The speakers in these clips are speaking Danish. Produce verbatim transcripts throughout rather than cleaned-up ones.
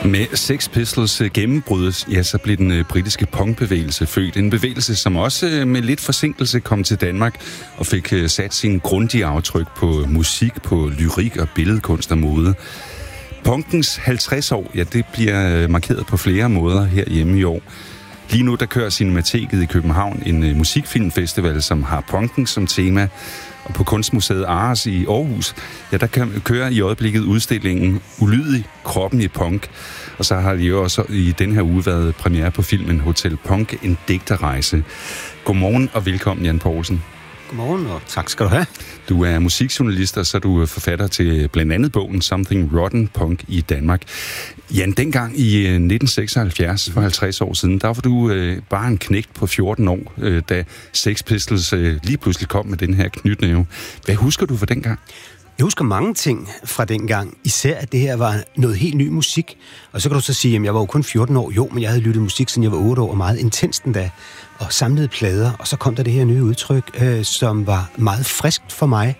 Med Sex Pistols gennembrud, ja, så blev den britiske punkbevægelse født. En bevægelse, som også med lidt forsinkelse kom til Danmark og fik sat sin grundige aftryk på musik, på lyrik og billedkunst og mode. Punkens halvtreds år, ja, det bliver markeret på flere måder herhjemme i år. Lige nu, der kører Cinemateket i København en musikfilmfestival, som har punken som tema. Og på Kunstmuseet Ares i Aarhus, ja, der kan kører i øjeblikket udstillingen Ulydig kroppen i punk. Og så har de jo også i den her uge været premiere på filmen Hotel Punk, en digterrejse. Godmorgen og velkommen, Jan Poulsen. Godmorgen, og tak skal du have. Du er musikjournalist, og så er du forfatter til blandt andet bogen Something Rotten Punk i Danmark. Jan, dengang i nitten seksoghalvfjerds, for halvtreds år siden, der var du øh, bare en knægt på fjorten år, øh, da Sex Pistols øh, lige pludselig kom med den her knytnæve. Hvad husker du fra dengang? Jeg husker mange ting fra dengang. Især, at det her var noget helt ny musik. Og så kan du så sige, at jeg var jo kun fjorten år. Jo, men jeg havde lyttet musik, siden jeg var otte år, og meget intenst endda. Og samlede plader. Og så kom der det her nye udtryk, øh, som var meget friskt for mig.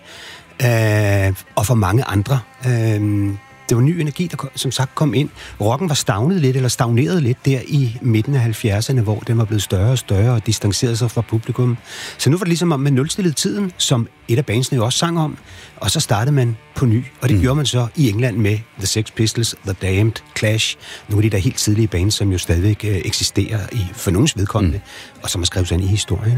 Øh, og for mange andre. Øh, det var ny energi, der som sagt kom ind. Rocken var stavnet lidt, eller stagneret lidt der i midten af halvfjerdserne, hvor den var blevet større og større og distancerede sig fra publikum. Så nu var det ligesom om, man nulstillede tiden, som et af bandsene jo også sang om, og så startede man på ny. Og det mm. gjorde man så i England med The Sex Pistols, The Damned, Clash, nogle af de der helt tidlige bands, som jo stadigvæk øh, eksisterer i, for nogens vedkommende, mm. og som er skrevet sådan i historien.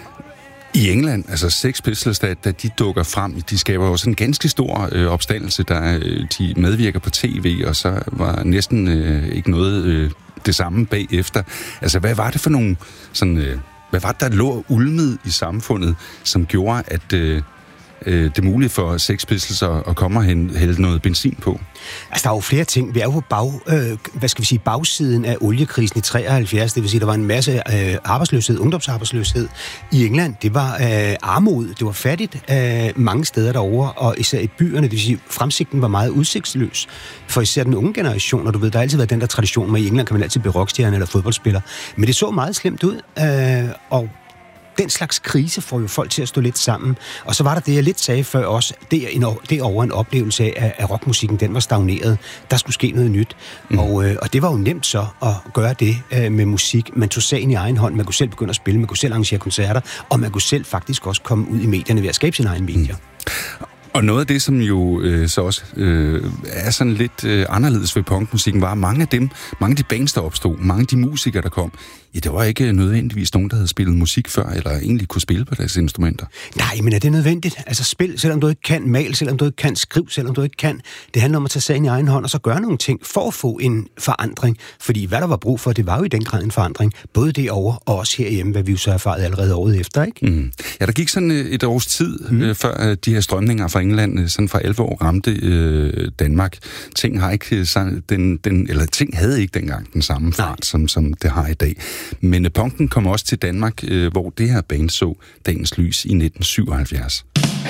I England, altså Sex Pistols, da, da de dukker frem, de skaber jo sådan en ganske stor øh, opstandelse, der øh, de medvirker på tv, og så var næsten øh, ikke noget øh, det samme bagefter. Altså, hvad var det for nogle sådan, øh, hvad var det, der lå ulmet i samfundet, som gjorde, at øh, øh, det er muligt for Sex Pistols at, at komme og hælde noget benzin på? Altså, der er jo flere ting. Vi er jo på bag, øh, hvad skal vi sige, bagsiden af oliekrisen i treoghalvfjerds. Det vil sige, der var en masse øh, arbejdsløshed, ungdomsarbejdsløshed i England. Det var øh, armod, det var fattigt øh, mange steder derovre, og især i byerne. Det vil sige, fremsigten var meget udsigtsløs for især den unge generation. Og du ved, der har altid været den der tradition med, i England kan man altid blive rockstjerne eller fodboldspiller. Men det så meget slemt ud, øh, og den slags krise får jo folk til at stå lidt sammen. Og så var der det, jeg lidt sagde før også, det er, en, det er over en oplevelse af, at rockmusikken, den var stagneret. Der skulle ske noget nyt. Mm. Og, øh, og det var jo nemt så at gøre det øh, med musik. Man tog sagen i egen hånd, man kunne selv begynde at spille, man kunne selv arrangere koncerter, og man kunne selv faktisk også komme ud i medierne ved at skabe sin egen medier. Mm. Og noget af det, som jo øh, så også øh, er sådan lidt øh, anderledes ved punkmusikken, var, mange af dem, mange af de bands, der opstod, mange af de musikere, der kom, ja, det var ikke nødvendigvis nogen, der havde spillet musik før, eller egentlig kunne spille på deres instrumenter. Nej, men er det nødvendigt? Altså spil, selvom du ikke kan, mal, selvom du ikke kan, skriv, selvom du ikke kan. Det handler om at tage sagen i egen hånd, og så gøre nogle ting for at få en forandring. Fordi hvad der var brug for, det var jo i den grad en forandring. Både derovre og også herhjemme, hvad vi jo så erfarede allerede året efter, ikke? Mm. Ja, der gik sådan et års tid, mm. øh, før de her strømninger fra England, sådan for elleve år ramte øh, Danmark. Ting har ikke den, den, eller ting havde ikke dengang den samme fart, som, som det har i dag. Men punken kom også til Danmark, øh, hvor det her band så dagens lys i nitten syvoghalvfjerds.